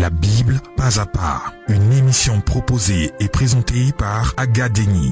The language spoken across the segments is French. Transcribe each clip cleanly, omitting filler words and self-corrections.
La Bible pas à pas, une émission proposée et présentée par Agadeni.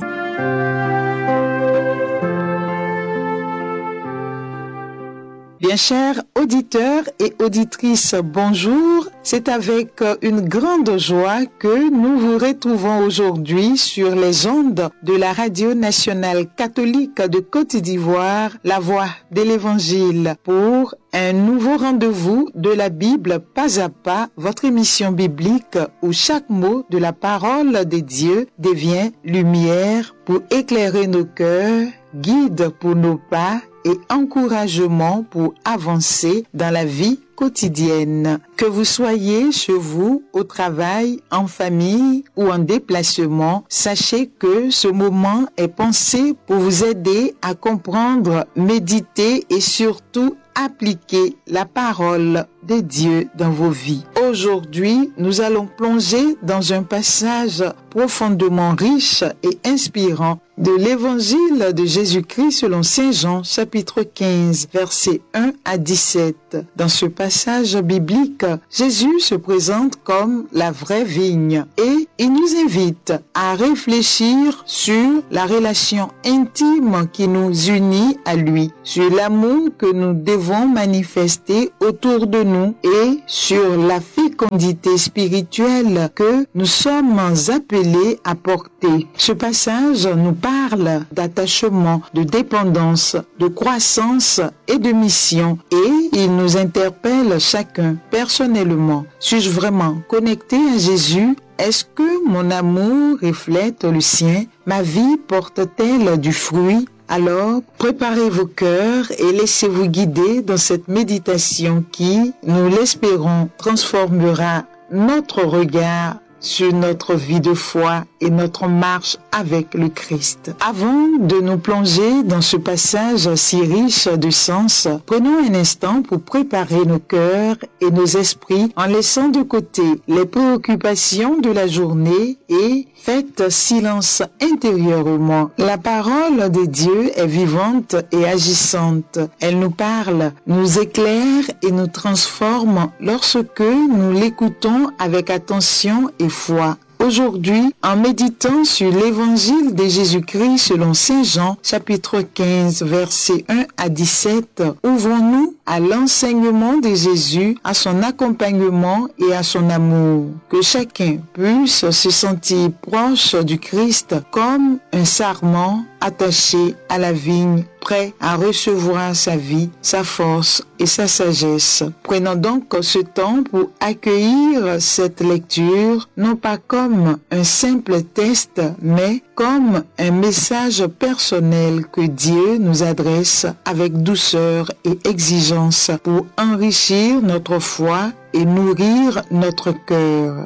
Bien chers auditeurs et auditrices, bonjour. C'est avec une grande joie que nous vous retrouvons aujourd'hui sur les ondes de la Radio nationale catholique de Côte d'Ivoire, La Voix de l'Évangile, pour un nouveau rendez-vous de la Bible pas à pas, votre émission biblique où chaque mot de la parole de Dieu devient lumière pour éclairer nos cœurs, guide pour nos pas et encouragement pour avancer dans la vie quotidienne. Que vous soyez chez vous, au travail, en famille ou en déplacement, sachez que ce moment est pensé pour vous aider à comprendre, méditer et surtout appliquer la parole de Dieu dans vos vies. Aujourd'hui, nous allons plonger dans un passage profondément riche et inspirant de l'Évangile de Jésus-Christ selon Saint Jean, chapitre 15, versets 1 à 17. Dans ce passage biblique, Jésus se présente comme la vraie vigne et il nous invite à réfléchir sur la relation intime qui nous unit à lui, sur l'amour que nous devons manifester autour de nous et sur la fécondité spirituelle que nous sommes appelés à porter. Ce passage nous parle d'attachement, de dépendance, de croissance et de mission et il nous interpelle chacun personnellement. Suis-je vraiment connecté à Jésus? Est-ce que mon amour reflète le sien? Ma vie porte-t-elle du fruit? Alors, préparez vos cœurs et laissez-vous guider dans cette méditation qui, nous l'espérons, transformera notre regard sur notre vie de foi et notre marche avec le Christ. Avant de nous plonger dans ce passage si riche de sens, prenons un instant pour préparer nos cœurs et nos esprits en laissant de côté les préoccupations de la journée et faites silence intérieurement. La parole de Dieu est vivante et agissante. Elle nous parle, nous éclaire et nous transforme lorsque nous l'écoutons avec attention et foi. Aujourd'hui, en méditant sur l'évangile de Jésus-Christ selon Saint Jean, chapitre 15, versets 1 à 17, ouvrons-nous à l'enseignement de Jésus, à son accompagnement et à son amour. Que chacun puisse se sentir proche du Christ comme un sarment attaché à la vigne, prêt à recevoir sa vie, sa force et sa sagesse. Prenons donc ce temps pour accueillir cette lecture, non pas comme un simple test, mais comme un message personnel que Dieu nous adresse avec douceur et exigence pour enrichir notre foi et nourrir notre cœur.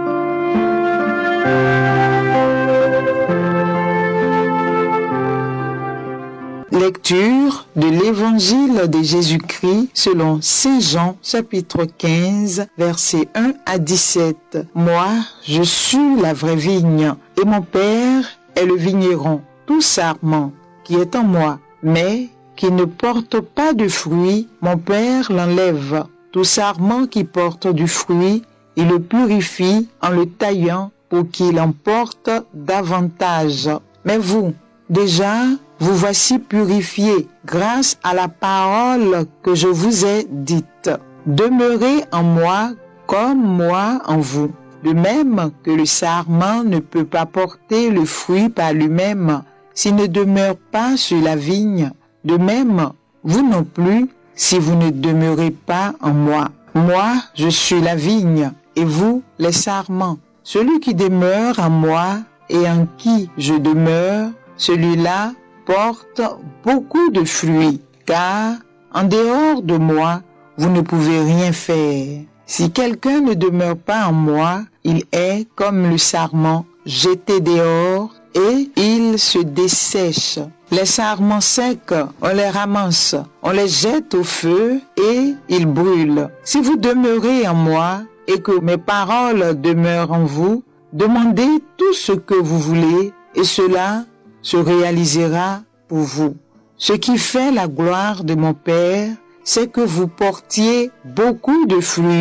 Lecture de l'Évangile de Jésus-Christ selon Saint Jean, chapitre 15, versets 1 à 17. Moi, je suis la vraie vigne, et mon Père est le vigneron. Tout sarment qui est en moi, mais qui ne porte pas de fruit, mon Père l'enlève. Tout sarment qui porte du fruit, il le purifie en le taillant pour qu'il en porte davantage. Mais vous, déjà, vous voici purifiés grâce à la parole que je vous ai dite. Demeurez en moi comme moi en vous. De même que le sarment ne peut pas porter le fruit par lui-même s'il ne demeure pas sur la vigne, de même, vous non plus, si vous ne demeurez pas en moi. Moi, je suis la vigne, et vous, les sarments. Celui qui demeure en moi et en qui je demeure, celui-là porte beaucoup de fruits, car en dehors de moi, vous ne pouvez rien faire. Si quelqu'un ne demeure pas en moi, il est comme le sarment jeté dehors et il se dessèche. Les sarments secs, on les ramasse, on les jette au feu et ils brûlent. Si vous demeurez en moi et que mes paroles demeurent en vous, demandez tout ce que vous voulez et cela se réalisera pour vous. Ce qui fait la gloire de mon Père, c'est que vous portiez beaucoup de fruits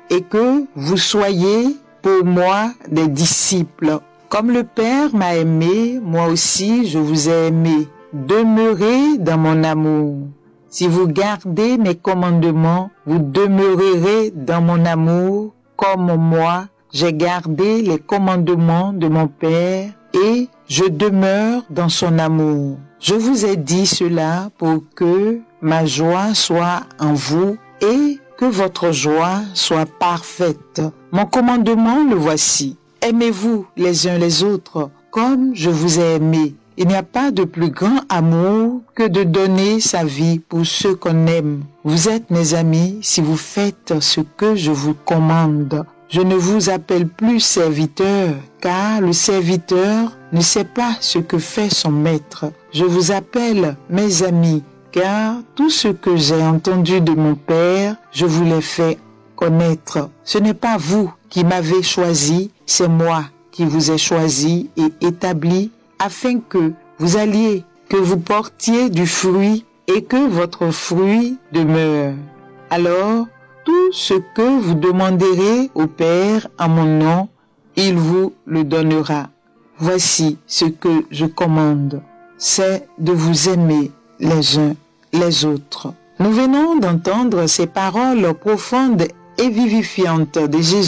et que vous soyez pour moi des disciples. Comme le Père m'a aimé, moi aussi je vous ai aimé. Demeurez dans mon amour. Si vous gardez mes commandements, vous demeurerez dans mon amour, comme moi, j'ai gardé les commandements de mon Père et je demeure dans son amour. Je vous ai dit cela pour que ma joie soit en vous et que votre joie soit parfaite. Mon commandement, le voici. Aimez-vous les uns les autres comme je vous ai aimé. Il n'y a pas de plus grand amour que de donner sa vie pour ceux qu'on aime. Vous êtes mes amis si vous faites ce que je vous commande. Je ne vous appelle plus serviteur, car le serviteur ne sait pas ce que fait son maître. Je vous appelle mes amis, car tout ce que j'ai entendu de mon Père, je vous l'ai fait connaître. Ce n'est pas vous qui m'avez choisi, c'est moi qui vous ai choisi et établi afin que vous alliez, que vous portiez du fruit et que votre fruit demeure. Alors, tout ce que vous demanderez au Père en mon nom, il vous le donnera. Voici ce que je commande, c'est de vous aimer les uns les autres. Nous venons d'entendre ces paroles profondes et vivifiantes de Jésus